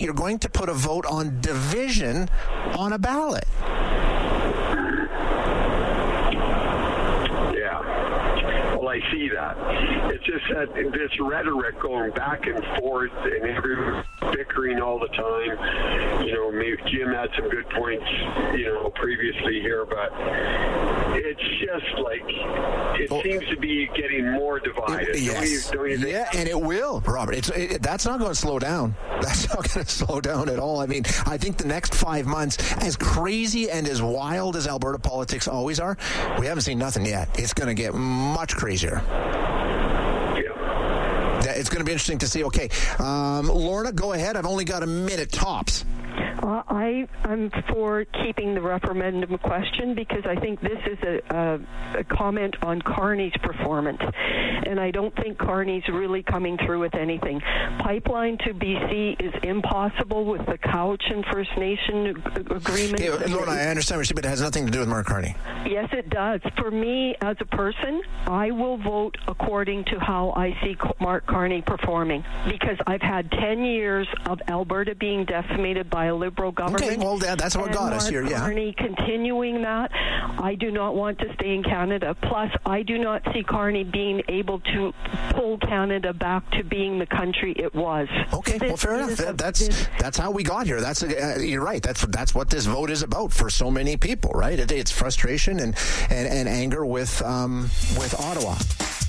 you're going to put a vote on division on a ballot. I see that. It's just that this rhetoric going back and forth and everyone bickering all the time. You know, maybe Jim had some good points, you know, previously here, but it's just like it seems to be getting more divided. Yes. Don't you think? Yeah, and it will, Robert. That's not going to slow down. That's not going to slow down at all. I mean, I think the next 5 months, as crazy and as wild as Alberta politics always are, we haven't seen nothing yet. It's going to get much crazier. It's going to be interesting to see. Okay, Lorna, go ahead. I've only got a minute tops. I'm for keeping the referendum question because I think this is a comment on Carney's performance, and I don't think Carney's really coming through with anything. Pipeline to BC is impossible with the Couch and First Nation agreement. Okay, Lorna, I understand what you said, but it has nothing to do with Mark Carney. Yes, it does. For me, as a person, I will vote according to how I see Mark Carney performing because I've had 10 years of Alberta being decimated by a Liberal government. Okay, well, that's what got us here, yeah. Carney continuing that. I do not want to stay in Canada. Plus, I do not see Carney being able to pull Canada back to being the country it was. Okay, well, fair enough. That's how we got here. You're right. That's what this vote is about for so many people, right? It's frustration and anger with Ottawa.